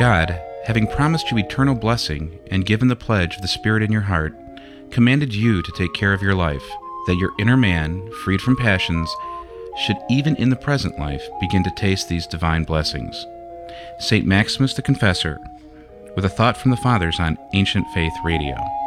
God, having promised you eternal blessing and given the pledge of the Spirit in your heart, commanded you to take care of your life, that your inner man, freed from passions, should even in the present life begin to taste these divine blessings. St. Maximus the Confessor, with a thought from the Fathers on Ancient Faith Radio.